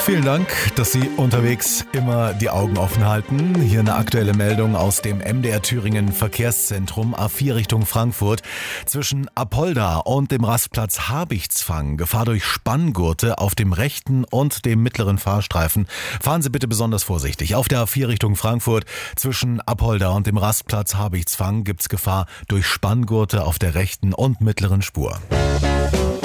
Vielen Dank, dass Sie unterwegs immer die Augen offen halten. Hier eine aktuelle Meldung aus dem MDR Thüringen Verkehrszentrum A4 Richtung Frankfurt. Zwischen Apolda und dem Rastplatz Habichtsfang Gefahr durch Spanngurte auf dem rechten und dem mittleren Fahrstreifen. Fahren Sie bitte besonders vorsichtig. Auf der A4 Richtung Frankfurt zwischen Apolda und dem Rastplatz Habichtsfang gibt's Gefahr durch Spanngurte auf der rechten und mittleren Spur.